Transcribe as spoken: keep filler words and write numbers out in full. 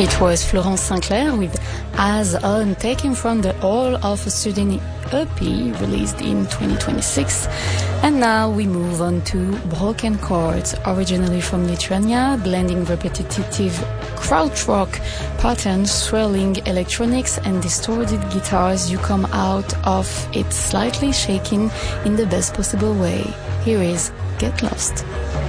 It was Florence Sinclair with As On, taken from the All of a Sudden E P released in twenty twenty-six. And now we move on to Broken Chords, originally from Lithuania, blending repetitive krautrock patterns, swirling electronics and distorted guitars. You come out of it slightly shaking in the best possible way. Here is Get Lost.